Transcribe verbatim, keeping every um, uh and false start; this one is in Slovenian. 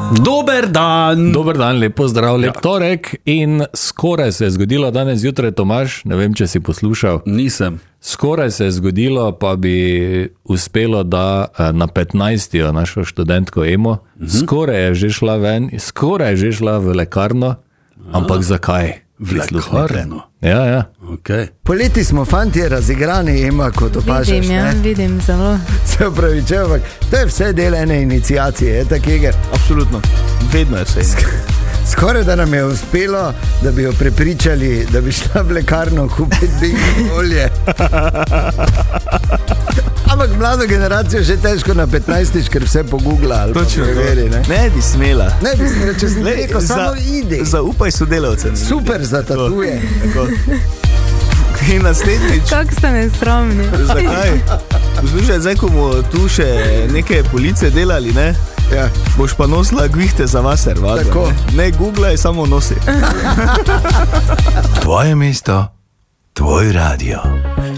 Dober dan. Dober dan, lepo zdrav, lep ja. torek in skoraj se je zgodilo danes zjutraj, Tomaž, ne vem, če si poslušal. Nisem. Skoraj se je zgodilo, pa bi uspelo, da na petnajstijo našo študentko Emo, mhm. skoraj je že šla ven, skoraj je že šla v lekarno, ampak ja. zakaj? V lekarno? Ja, ja. Okay. Poleti smo fantje razigrani, Ema, kot opažaš. Vidim, ja, ne? vidim zelo. Se upravičujem, ampak to je vse del ene iniciacije, je tak iger. Absolutno, vedno je vse. Skoraj da nam je uspelo, da bi jo prepričali, da bi šla v lekarno kupiti big olje. Ampak mlado generacijo že težko na petnajstič, ker vse pogoogla ali Točno, pa preveri, ne? Ne bi smela. Ne bi smela, če sem rekel, samo idi. Zaupaj sodelavcem. Super zatatuje. In naslednjič. Kako ste nesramni. Zakaj? Poslušaj, zdaj, ko bomo tu še neke police delali, ne? Ja. Boš pa nosila gvihte za vaser, vadba. Tako. Ne, ne googlaj, samo nosi. Tvoje mesto, tvoj radio.